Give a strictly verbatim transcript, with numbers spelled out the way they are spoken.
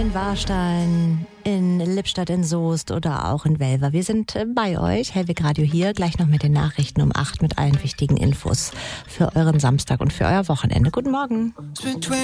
In Warstein, in Lippstadt, in Soest oder auch in Welver. Wir sind bei euch, Hellweg Radio hier, gleich noch mit den Nachrichten um acht mit allen wichtigen Infos für euren Samstag und für euer Wochenende. Guten Morgen.